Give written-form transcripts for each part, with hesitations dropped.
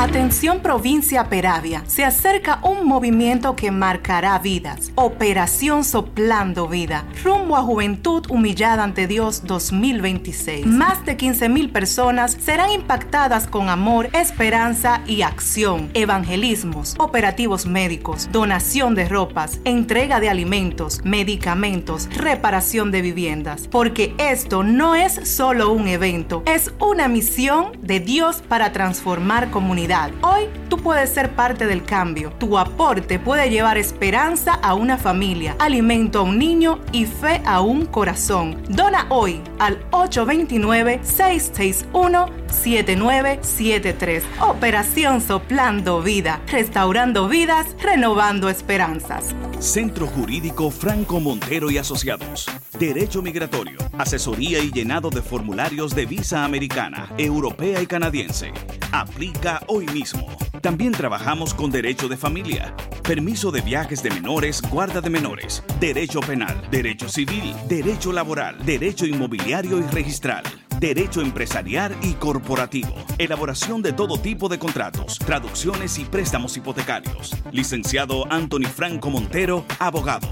Atención provincia Peravia, se acerca un movimiento que marcará vidas. Operación Soplando Vida, rumbo a Juventud Humillada ante Dios 2026. Más de 15,000 personas serán impactadas con amor, esperanza y acción. Evangelismos, operativos médicos, donación de ropas, entrega de alimentos, medicamentos, reparación de viviendas. Porque esto no es solo un evento, es una misión de Dios para transformar comunidades. Hoy tú puedes ser parte del cambio. Tu aporte puede llevar esperanza a una familia, alimento a un niño y fe a un corazón. Dona hoy al 829-661-7973. Operación Soplando Vida, restaurando vidas, renovando esperanzas. Centro Jurídico Franco Montero y Asociados. Derecho migratorio, asesoría y llenado de formularios de visa americana, europea y canadiense. Aplica hoy mismo. También trabajamos con derecho de familia, permiso de viajes de menores, guarda de menores, derecho penal, derecho civil, derecho laboral, derecho inmobiliario y registral, derecho empresarial y corporativo, elaboración de todo tipo de contratos, traducciones y préstamos hipotecarios. Licenciado Anthony Franco Montero, abogado,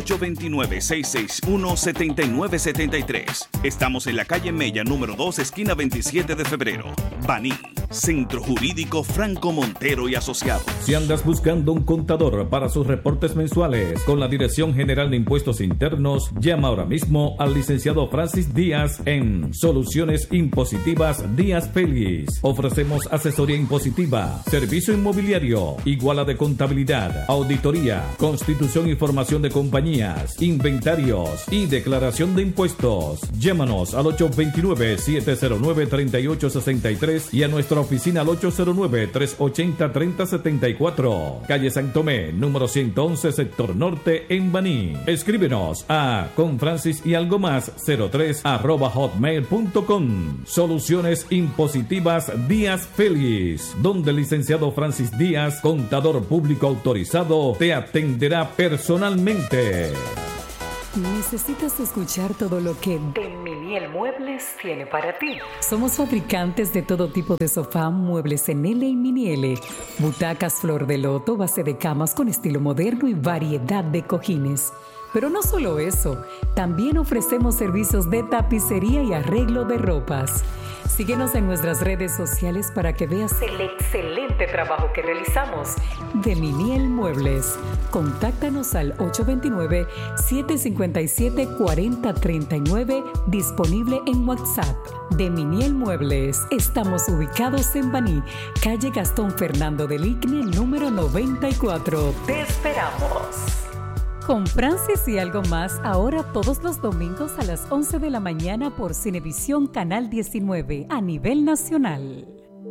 829-661-7973. Estamos en la calle Mella, número 2, esquina 27 de febrero. Baní, Centro Jurídico Franco Montero y Asociados. Si andas buscando un contador para sus reportes mensuales con la Dirección General de Impuestos Internos, llama ahora mismo al licenciado Francis Díaz en Soluciones Impositivas Díaz Félix. Ofrecemos asesoría impositiva, servicio inmobiliario, iguala de contabilidad, auditoría, constitución y formación de compañías, inventarios y declaración de impuestos. Llámanos al 829-709-3863 y a nuestra oficina al 809-380-3074. Calle San Tomé, número 111, sector norte, en Baní. Escríbenos a confrancisyalgomas03@hotmail.com. Soluciones Impositivas Díaz Félix, donde el licenciado Francis Díaz, contador público autorizado, te atenderá personalmente. ¿Necesitas escuchar todo lo que De Miniel Muebles tiene para ti? Somos fabricantes de todo tipo de sofá, muebles en L y mini L, butacas flor de loto, base de camas con estilo moderno y variedad de cojines. Pero no solo eso, también ofrecemos servicios de tapicería y arreglo de ropas. Síguenos en nuestras redes sociales para que veas el excelente trabajo que realizamos. De Miniel Muebles. Contáctanos al 829-757-4039, disponible en WhatsApp. De Miniel Muebles. Estamos ubicados en Baní, calle Gastón Fernando del Igne, número 94. Te esperamos. Con Francis y algo más, ahora todos los domingos a las 11 de la mañana por Cinevisión Canal 19 a nivel nacional.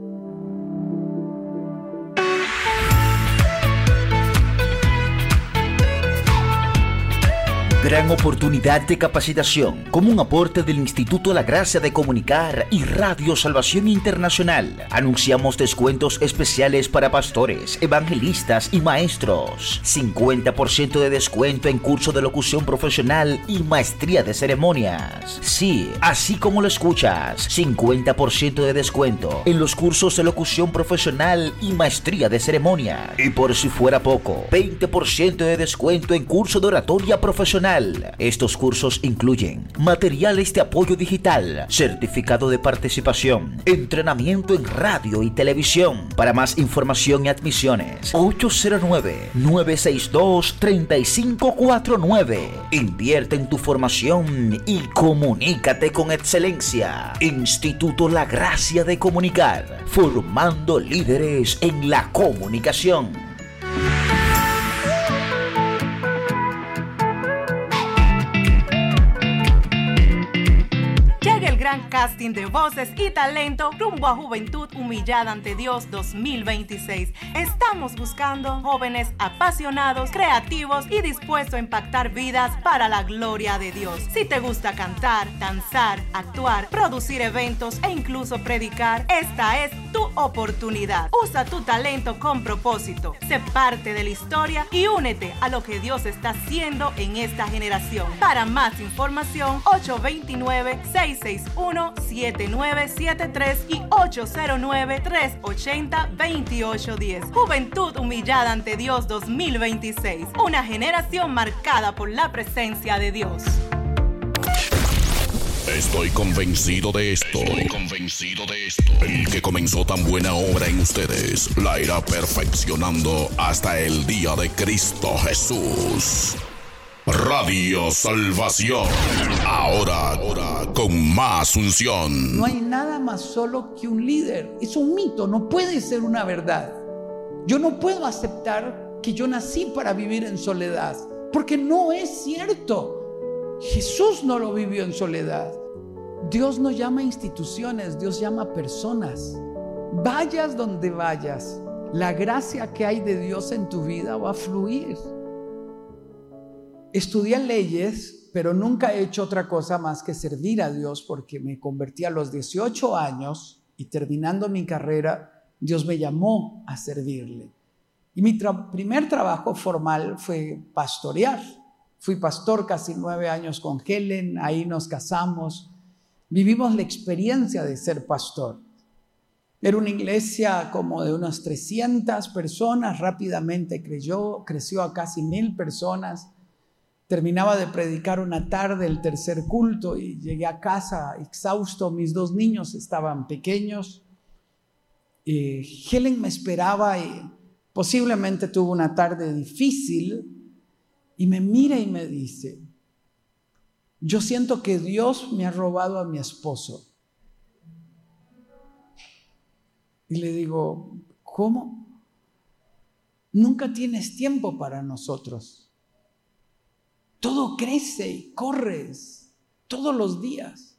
Gran oportunidad de capacitación como un aporte del Instituto La Gracia de Comunicar y Radio Salvación Internacional. Anunciamos descuentos especiales para pastores, evangelistas y maestros. 50% de descuento en curso de locución profesional y maestría de ceremonias. Sí, así como lo escuchas, 50% de descuento en los cursos de locución profesional y maestría de ceremonias. Y por si fuera poco, 20% de descuento en curso de oratoria profesional. Estos cursos incluyen materiales de apoyo digital, certificado de participación, entrenamiento en radio y televisión. Para más información y admisiones, 809-962-3549. Invierte en tu formación y comunícate con excelencia. Instituto La Gracia de Comunicar, formando líderes en la comunicación. Gran casting de voces y talento rumbo a Juventud Humillada ante Dios 2026. Estamos buscando jóvenes apasionados, creativos y dispuestos a impactar vidas para la gloria de Dios. Si te gusta cantar, danzar, actuar, producir eventos e incluso predicar, esta es tu oportunidad. Usa tu talento con propósito. Sé parte de la historia y únete a lo que Dios está haciendo en esta generación. Para más información, 829-661-7973 y 809-380-2810. Juventud Humillada ante Dios 2026. Una generación marcada por la presencia de Dios. Estoy convencido de esto. El que comenzó tan buena obra en ustedes la irá perfeccionando hasta el día de Cristo Jesús. Radio Salvación. Ahora con más unción. No hay nada más solo que un líder. Es un mito, no puede ser una verdad. Yo no puedo aceptar que yo nací para vivir en soledad, porque no es cierto. Jesús no lo vivió en soledad. Dios no llama instituciones, Dios llama personas. Vayas donde vayas, la gracia que hay de Dios en tu vida va a fluir. Estudié leyes, pero nunca he hecho otra cosa más que servir a Dios, porque me convertí a los 18 años y terminando mi carrera, Dios me llamó a servirle. Y mi primer trabajo formal fue pastorear. Fui pastor casi 9 años con Helen, ahí nos casamos. Vivimos la experiencia de ser pastor. Era una iglesia como de unas 300 personas, rápidamente creció a casi 1000 personas. Terminaba de predicar una tarde, el tercer culto, y llegué a casa exhausto. Mis 2 niños estaban pequeños. Helen me esperaba y posiblemente tuvo una tarde difícil. Y me mira y me dice: yo siento que Dios me ha robado a mi esposo. Y le digo: ¿cómo? Nunca tienes tiempo para nosotros. Todo crece y corres todos los días.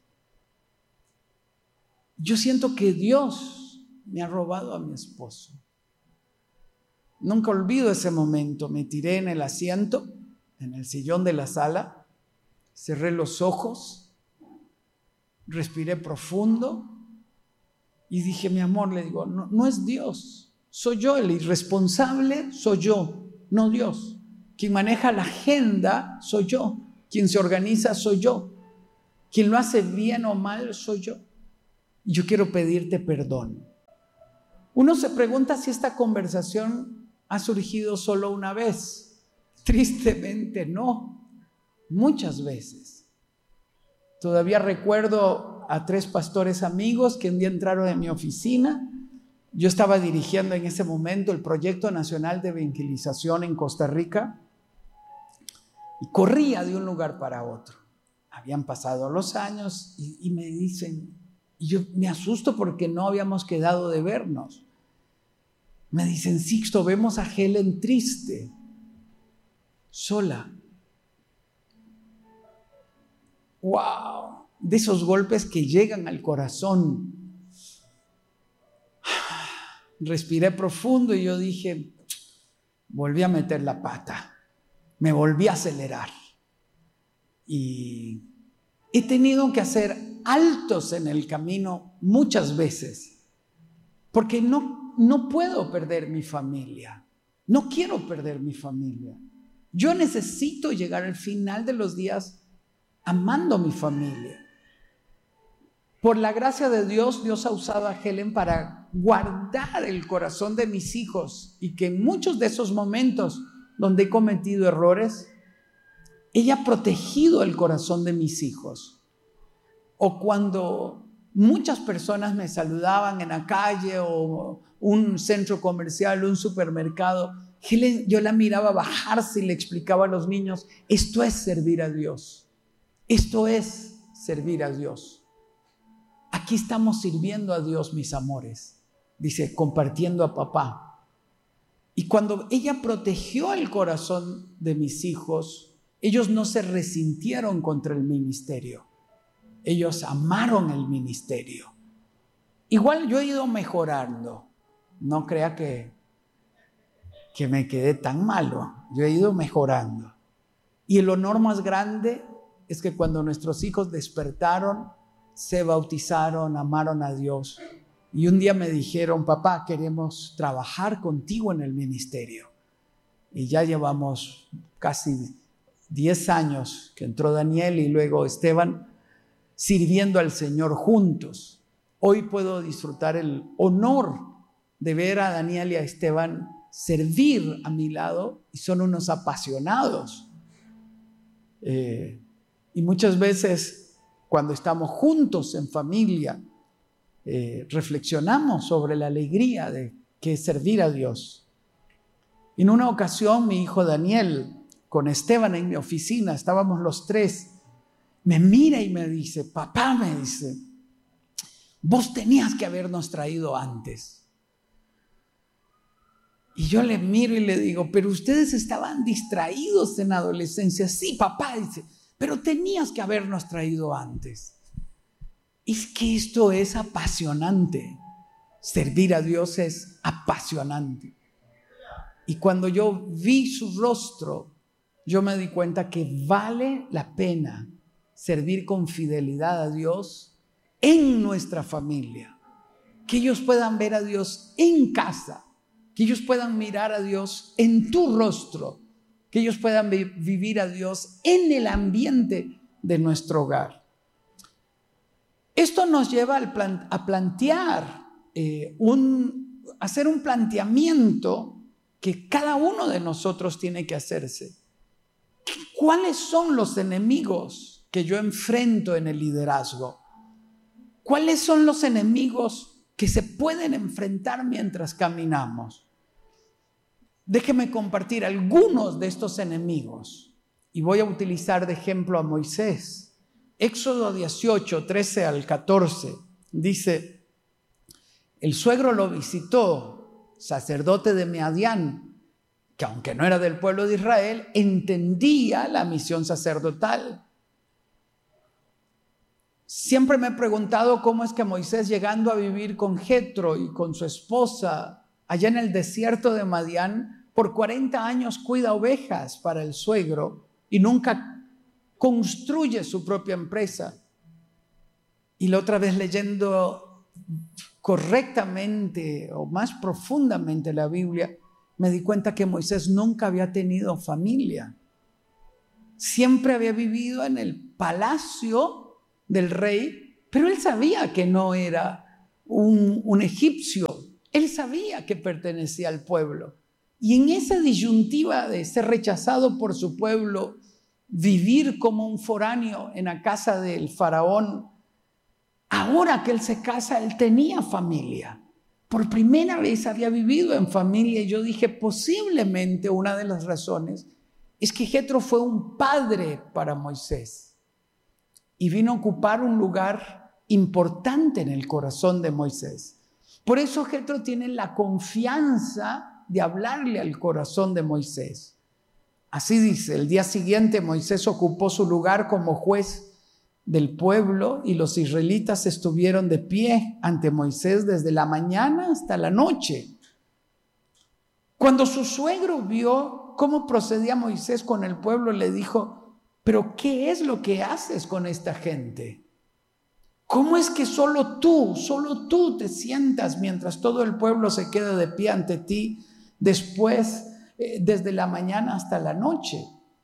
Yo siento que Dios me ha robado a mi esposo. Nunca olvido ese momento. Me tiré en el asiento, en el sillón de la sala, cerré los ojos, respiré profundo y dije: mi amor, le digo, no es Dios, soy yo, el irresponsable soy yo, no Dios. Quien maneja la agenda soy yo, quien se organiza soy yo, quien lo hace bien o mal soy yo. Y yo quiero pedirte perdón. Uno se pregunta si esta conversación ha surgido solo una vez. Tristemente no, muchas veces. Todavía recuerdo a 3 pastores amigos que un día entraron en mi oficina. Yo estaba dirigiendo en ese momento el Proyecto Nacional de Evangelización en Costa Rica y corría de un lugar para otro. Habían pasado los años y me dicen, y yo me asusto porque no habíamos quedado de vernos. Me dicen: Sixto, vemos a Helen triste, sola. ¡Wow! De esos golpes que llegan al corazón. Respiré profundo y yo dije: volví a meter la pata, me volví a acelerar. Y he tenido que hacer altos en el camino muchas veces, porque no puedo perder mi familia. No quiero perder mi familia. Yo necesito llegar al final de los días amando a mi familia. Por la gracia de Dios, Dios ha usado a Helen para guardar el corazón de mis hijos, y que en muchos de esos momentos donde he cometido errores, ella ha protegido el corazón de mis hijos. O cuando muchas personas me saludaban en la calle o un centro comercial, un supermercado, Helen, yo la miraba bajarse y le explicaba a los niños: esto es servir a Dios. Esto es servir a Dios. Aquí estamos sirviendo a Dios, mis amores. Dice, compartiendo a papá. Y cuando ella protegió el corazón de mis hijos, ellos no se resintieron contra el ministerio. Ellos amaron el ministerio. Igual yo he ido mejorando. No crea que me quedé tan malo. Yo he ido mejorando. Y el honor más grande es que cuando nuestros hijos despertaron, se bautizaron, amaron a Dios Y un día me dijeron: papá, queremos trabajar contigo en el ministerio. Y ya llevamos casi 10 años que entró Daniel y luego Esteban sirviendo al Señor juntos. Hoy puedo disfrutar el honor de ver a Daniel y a Esteban servir a mi lado, y son unos apasionados. Y muchas veces cuando estamos juntos en familia, reflexionamos sobre la alegría de que es servir a Dios. En una ocasión mi hijo Daniel con Esteban en mi oficina, estábamos los tres, me mira y me dice: papá, me dice, vos tenías que habernos traído antes. Y yo le miro y le digo: pero ustedes estaban distraídos en adolescencia. Sí, papá, dice, pero tenías que habernos traído antes. Es que esto es apasionante. Servir a Dios es apasionante. Y cuando yo vi su rostro, yo me di cuenta que vale la pena servir con fidelidad a Dios en nuestra familia. Que ellos puedan ver a Dios en casa. Que ellos puedan mirar a Dios en tu rostro. Que ellos puedan vivir a Dios en el ambiente de nuestro hogar. Esto nos lleva a plantear, hacer un planteamiento que cada uno de nosotros tiene que hacerse. ¿Cuáles son los enemigos que yo enfrento en el liderazgo? ¿Cuáles son los enemigos que se pueden enfrentar mientras caminamos? Déjeme compartir algunos de estos enemigos y voy a utilizar de ejemplo a Moisés. Éxodo 18, 13 al 14 dice: el suegro lo visitó, sacerdote de Madián, que aunque no era del pueblo de Israel, entendía la misión sacerdotal. Siempre me he preguntado cómo es que Moisés, llegando a vivir con Jetro y con su esposa allá en el desierto de Madián, por 40 años cuida ovejas para el suegro y nunca construye su propia empresa. Y la otra vez, leyendo correctamente o más profundamente la Biblia, me di cuenta que Moisés nunca había tenido familia. Siempre había vivido en el palacio del rey, pero él sabía que no era un egipcio. Él sabía que pertenecía al pueblo. Y en esa disyuntiva de ser rechazado por su pueblo, vivir como un foráneo en la casa del faraón, ahora que él se casa, él tenía familia. Por primera vez había vivido en familia, y yo dije, posiblemente una de las razones es que Jetro fue un padre para Moisés y vino a ocupar un lugar importante en el corazón de Moisés. Por eso Jetro tiene la confianza de hablarle al corazón de Moisés. Así dice: el día siguiente Moisés ocupó su lugar como juez del pueblo y los israelitas estuvieron de pie ante Moisés desde la mañana hasta la noche. Cuando su suegro vio cómo procedía Moisés con el pueblo, le dijo: ¿pero qué es lo que haces con esta gente? ¿Cómo es que solo tú te sientas mientras todo el pueblo se queda de pie ante ti después, desde la mañana hasta la noche?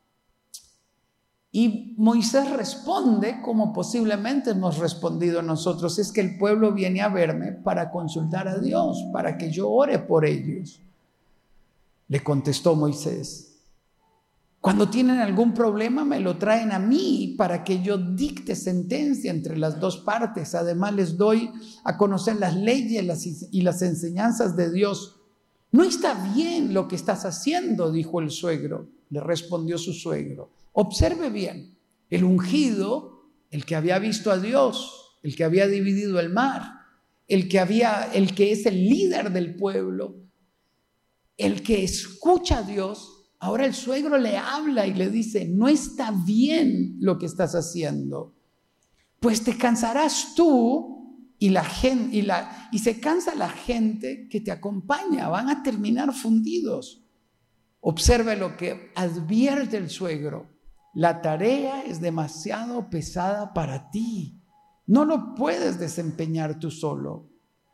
Y Moisés responde como posiblemente hemos respondido nosotros: es que el pueblo viene a verme para consultar a Dios, para que yo ore por ellos. Le contestó Moisés: cuando tienen algún problema me lo traen a mí para que yo dicte sentencia entre las dos partes. Además les doy a conocer las leyes y las enseñanzas de Dios. No está bien lo que estás haciendo, dijo el suegro. Le respondió su suegro: observe bien, el ungido, el que había visto a Dios, el que había dividido el mar, el que es el líder del pueblo, el que escucha a Dios. Ahora el suegro le habla y le dice: no está bien lo que estás haciendo, pues te cansarás tú y se cansa la gente que te acompaña, van a terminar fundidos. Observe lo que advierte el suegro: la tarea es demasiado pesada para ti, no lo puedes desempeñar tú solo.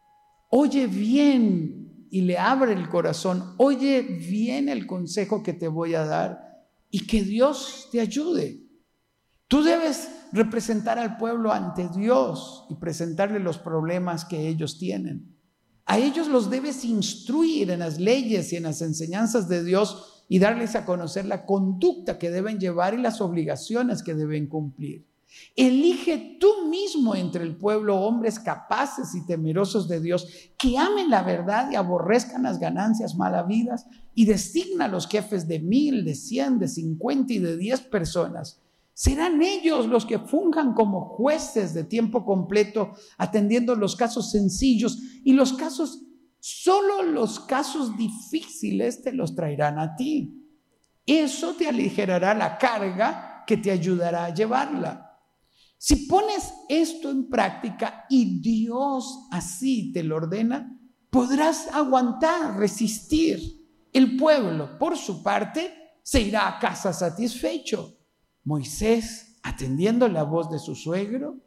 oye bien y le abre el corazón, oye bien el consejo que te voy a dar y que Dios te ayude. Tú debes representar al pueblo ante Dios y presentarle los problemas que ellos tienen. A ellos los debes instruir en las leyes y en las enseñanzas de Dios y darles a conocer la conducta que deben llevar y las obligaciones que deben cumplir. Elige tú mismo entre el pueblo hombres capaces y temerosos de Dios, que amen la verdad y aborrezcan las ganancias malavidas, y designa a los jefes de 1,000, de 100, de 50 y de 10 personas. Serán ellos los que funjan como jueces de tiempo completo, atendiendo los casos sencillos, y solo los casos difíciles te los traerán a ti. Eso te aligerará la carga que te ayudará a llevarla. Si pones esto en práctica y Dios así te lo ordena, podrás aguantar, resistir. El pueblo, por su parte, se irá a casa satisfecho. Moisés, atendió la voz de su suegro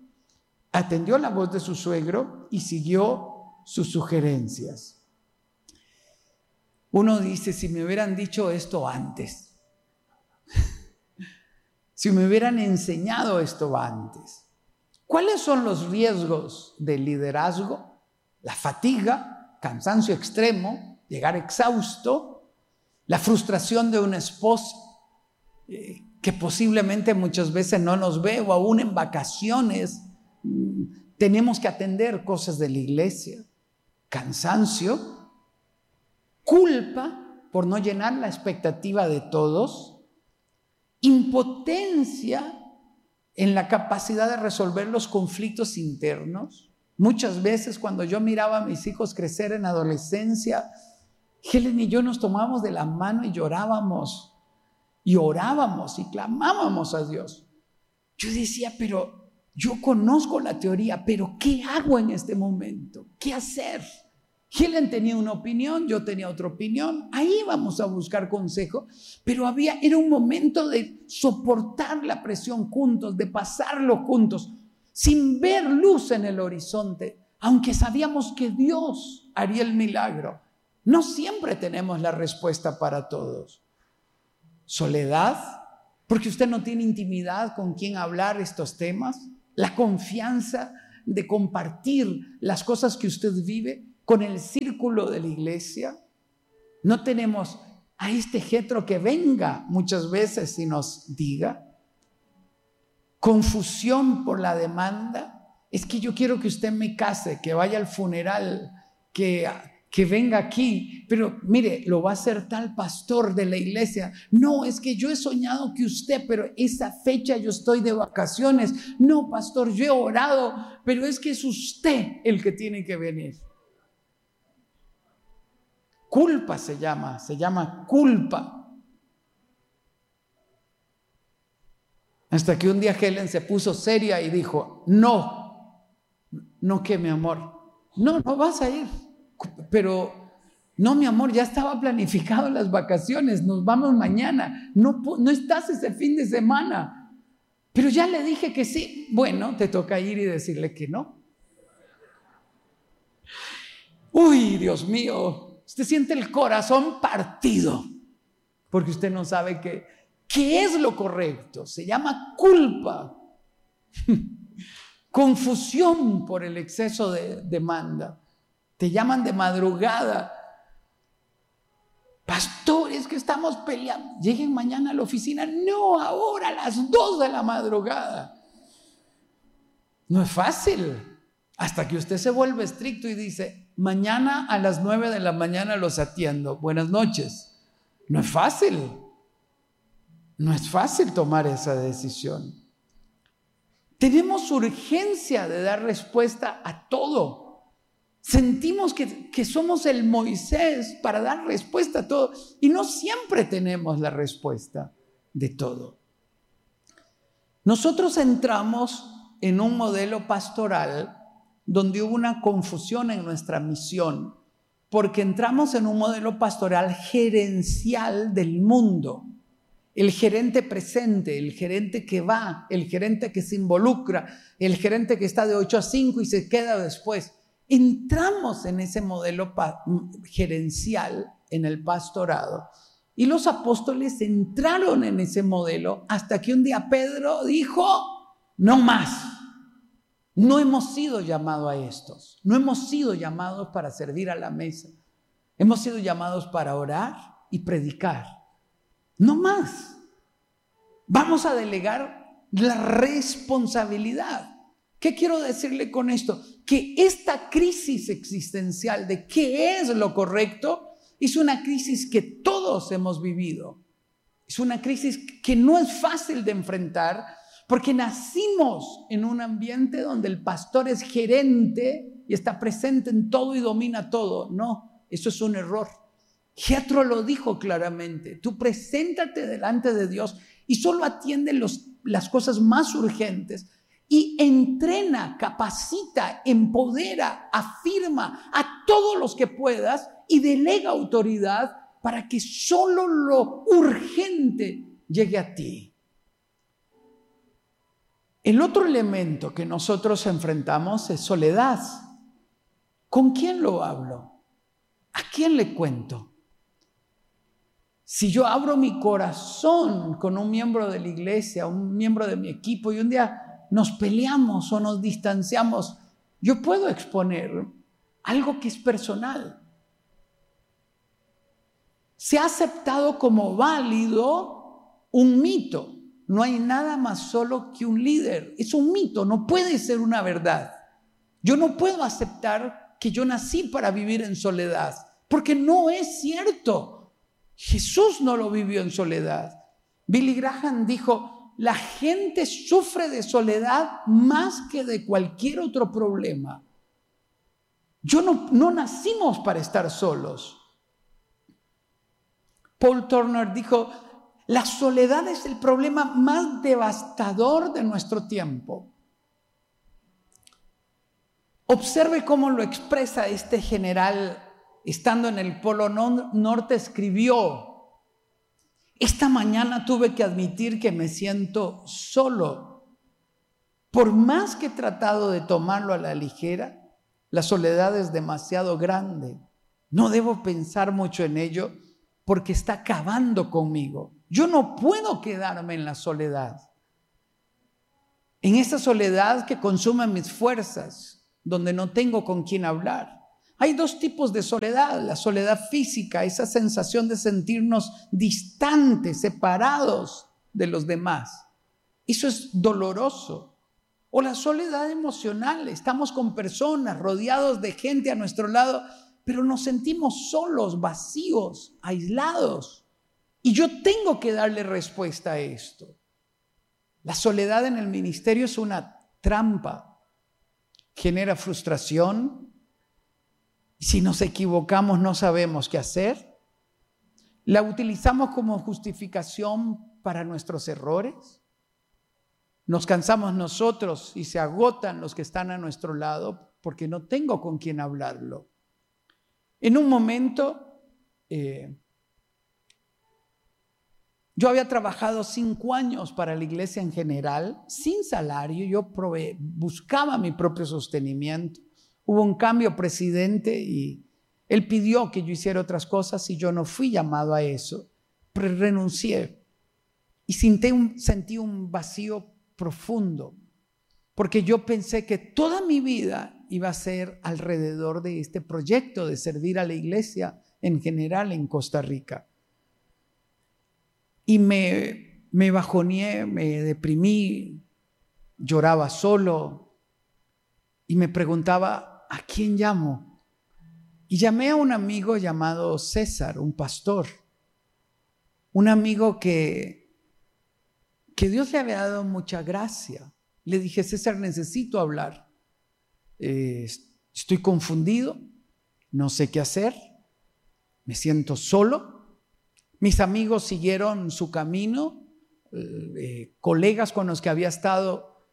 y siguió sus sugerencias. Uno dice, si me hubieran dicho esto antes, si me hubieran enseñado esto antes. ¿Cuáles son los riesgos del liderazgo? La fatiga, cansancio extremo, llegar exhausto, la frustración de una esposa que posiblemente muchas veces no nos ve, o aún en vacaciones tenemos que atender cosas de la iglesia, cansancio, culpa por no llenar la expectativa de todos, impotencia en la capacidad de resolver los conflictos internos. Muchas veces cuando yo miraba a mis hijos crecer en adolescencia, Helen y yo nos tomábamos de la mano y llorábamos, y orábamos y clamábamos a Dios. Yo decía, pero yo conozco la teoría, pero ¿qué hago en este momento? ¿Qué hacer? Helen tenía una opinión, yo tenía otra opinión. Ahí íbamos a buscar consejo, pero era un momento de soportar la presión juntos, de pasarlo juntos, sin ver luz en el horizonte, aunque sabíamos que Dios haría el milagro. No siempre tenemos la respuesta para todos. Soledad, porque usted no tiene intimidad con quien hablar estos temas. La confianza de compartir las cosas que usted vive con el círculo de la iglesia. No tenemos a este Jetro que venga muchas veces y nos diga. Confusión por la demanda. Es que yo quiero que usted me case, que vaya al funeral, que venga aquí, pero mire, lo va a hacer tal pastor de la iglesia. No, es que yo he soñado que usted, pero esa fecha yo estoy de vacaciones. No, pastor, yo he orado, pero es que es usted el que tiene que venir. Culpa se llama culpa. Hasta que un día Helen se puso seria y dijo, no que mi amor, no vas a ir. Pero no, mi amor, ya estaba planificado las vacaciones, nos vamos mañana, no estás ese fin de semana. Pero ya le dije que sí. Bueno, te toca ir y decirle que no. Uy, Dios mío. Usted siente el corazón partido porque usted no sabe qué es lo correcto. Se llama culpa. Confusión por el exceso de demanda. Te llaman de madrugada. Pastores, que estamos peleando. Lleguen mañana a la oficina. No, ahora a las 2 de la madrugada. No es fácil. Hasta que usted se vuelve estricto y dice, mañana a las 9 de la mañana los atiendo. Buenas noches. No es fácil. No es fácil tomar esa decisión. Tenemos urgencia de dar respuesta a todo. Sentimos que somos el Moisés para dar respuesta a todo. Y no siempre tenemos la respuesta de todo. Nosotros entramos en un modelo pastoral donde hubo una confusión en nuestra misión, porque entramos en un modelo pastoral gerencial del mundo. El gerente presente, el gerente que va, el gerente que se involucra, el gerente que está de 8 a 5 y se queda después. entramos en ese modelo gerencial en el pastorado y los apóstoles entraron en ese modelo hasta que un día Pedro dijo, no más. No hemos sido llamados a estos, no hemos sido llamados para servir a la mesa, hemos sido llamados para orar y predicar, no más. Vamos a delegar la responsabilidad. ¿Qué quiero decirle con esto? Que esta crisis existencial de qué es lo correcto es una crisis que todos hemos vivido, es una crisis que no es fácil de enfrentar, porque nacimos en un ambiente donde el pastor es gerente y está presente en todo y domina todo. No, eso es un error. Jethro lo dijo claramente. Tú preséntate delante de Dios y solo atiende las cosas más urgentes y entrena, capacita, empodera, afirma a todos los que puedas y delega autoridad para que solo lo urgente llegue a ti. El otro elemento que nosotros enfrentamos es soledad. ¿Con quién lo hablo? ¿A quién le cuento? Si yo abro mi corazón con un miembro de la iglesia, un miembro de mi equipo, y un día nos peleamos o nos distanciamos, yo puedo exponer algo que es personal. Se ha aceptado como válido un mito. No hay nada más solo que un líder. Es un mito, no puede ser una verdad. Yo no puedo aceptar que yo nací para vivir en soledad, porque no es cierto. Jesús no lo vivió en soledad. Billy Graham dijo, la gente sufre de soledad más que de cualquier otro problema. No nacimos para estar solos. Paul Turner dijo, la soledad es el problema más devastador de nuestro tiempo. Observe cómo lo expresa este general, estando en el Polo Norte, escribió: esta mañana tuve que admitir que me siento solo. Por más que he tratado de tomarlo a la ligera, la soledad es demasiado grande. No debo pensar mucho en ello porque está acabando conmigo. Yo no puedo quedarme en la soledad. En esa soledad que consume mis fuerzas, donde no tengo con quién hablar. Hay dos tipos de soledad. La soledad física, esa sensación de sentirnos distantes, separados de los demás. Eso es doloroso. O la soledad emocional. Estamos con personas, rodeados de gente a nuestro lado, pero nos sentimos solos, vacíos, aislados. Y yo tengo que darle respuesta a esto. La soledad en el ministerio es una trampa. Genera frustración. Si nos equivocamos no sabemos qué hacer. La utilizamos como justificación para nuestros errores. Nos cansamos nosotros y se agotan los que están a nuestro lado porque no tengo con quién hablarlo. En un momento, yo había trabajado 5 años para la iglesia en general, sin salario. Yo buscaba mi propio sostenimiento. Hubo un cambio presidente y él pidió que yo hiciera otras cosas y yo no fui llamado a eso. Pero renuncié y sentí un vacío profundo, porque yo pensé que toda mi vida iba a ser alrededor de este proyecto de servir a la iglesia en general en Costa Rica. Y me bajoneé, me deprimí, lloraba solo y me preguntaba, ¿a quién llamo? Y llamé a un amigo llamado César, un pastor, un amigo que Dios le había dado mucha gracia. Le dije, César, necesito hablar. Estoy confundido, no sé qué hacer, me siento solo. Mis amigos siguieron su camino, colegas con los que había estado,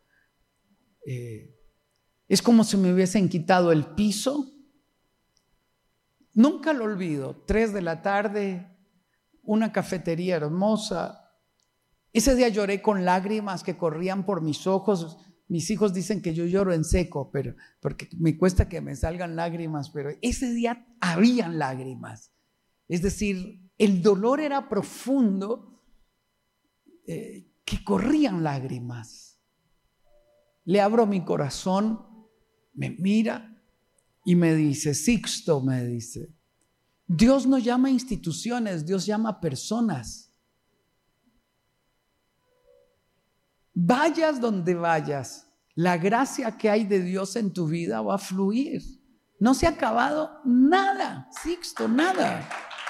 es como si me hubiesen quitado el piso. Nunca lo olvido, 3 de la tarde, una cafetería hermosa. Ese día lloré con lágrimas que corrían por mis ojos Mis hijos dicen que yo lloro en seco, pero porque me cuesta que me salgan lágrimas, pero ese día habían lágrimas. Es decir, el dolor era profundo, que corrían lágrimas. Le abro mi corazón, me mira y me dice, Sixto, me dice, Dios no llama instituciones, Dios llama personas. Vayas donde vayas, la gracia que hay de Dios en tu vida va a fluir. No se ha acabado nada, Sixto, nada.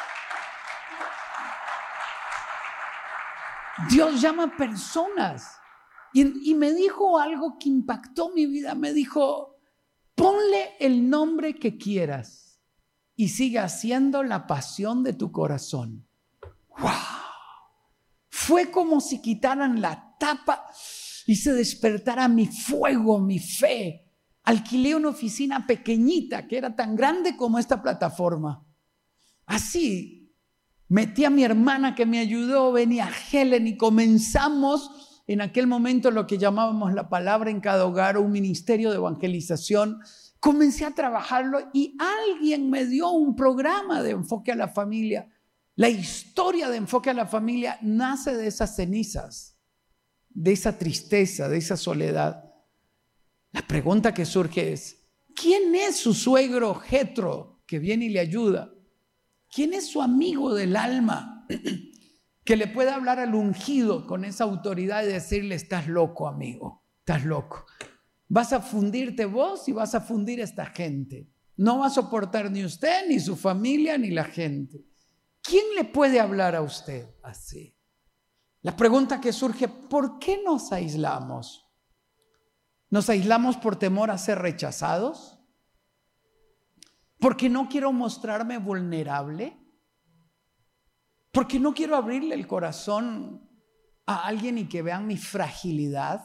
Dios llama personas. Y me dijo algo que impactó mi vida. Me dijo, ponle el nombre que quieras y sigue haciendo la pasión de tu corazón. ¡Wow! Fue como si quitaran la tapa y se despertara mi fuego, mi fe. Alquilé una oficina pequeñita que era tan grande como esta plataforma. Así, metí a mi hermana que me ayudó, venía Helen y comenzamos en aquel momento lo que llamábamos la palabra en cada hogar, un ministerio de evangelización. Comencé a trabajarlo y alguien me dio un programa de enfoque a la familia. La historia de enfoque a la familia nace de esas cenizas, de esa tristeza, de esa soledad. La pregunta que surge es, ¿quién es su suegro Jetro que viene y le ayuda? ¿Quién es su amigo del alma que le puede hablar al ungido con esa autoridad y decirle, estás loco, amigo, estás loco? Vas a fundirte vos y vas a fundir esta gente. No va a soportar ni usted, ni su familia, ni la gente. ¿Quién le puede hablar a usted así? La pregunta que surge, ¿por qué nos aislamos? ¿Nos aislamos por temor a ser rechazados? ¿Porque no quiero mostrarme vulnerable? ¿Porque no quiero abrirle el corazón a alguien y que vean mi fragilidad?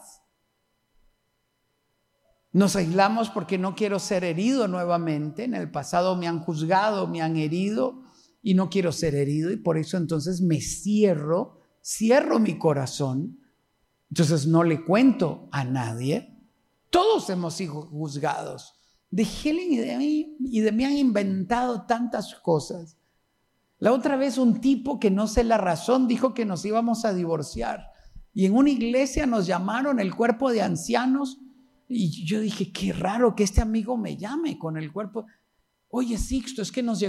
Nos aislamos porque no quiero ser herido nuevamente. En el pasado me han juzgado, me han herido y no quiero ser herido, y por eso entonces me cierro mi corazón. Entonces no le cuento a nadie. Todos hemos sido juzgados. De Helen y de mí han inventado tantas cosas. La otra vez un tipo que no sé la razón dijo que nos íbamos a divorciar. Y en una iglesia nos llamaron el cuerpo de ancianos. Y yo dije, qué raro que este amigo me llame con el cuerpo. Oye, Sixto, es que nos llegó